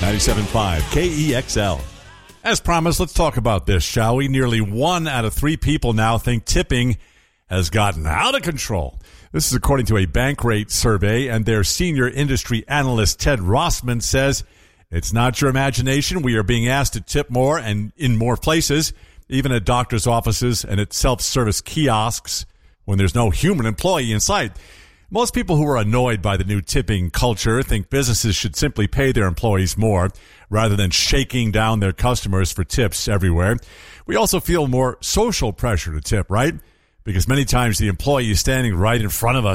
97.5 KEXL. As promised, let's talk about this, shall we? Nearly 1 out of 3 people now think tipping has gotten out of control. This is according to a Bankrate survey, and their senior industry analyst, Ted Rossman, says it's not your imagination. We are being asked to tip more and in more places, even at doctors' offices and at self-service kiosks when there's no human employee in sight. Most people who are annoyed by the new tipping culture think businesses should simply pay their employees more rather than shaking down their customers for tips everywhere. We also feel more social pressure to tip, right? Because many times the employee is standing right in front of us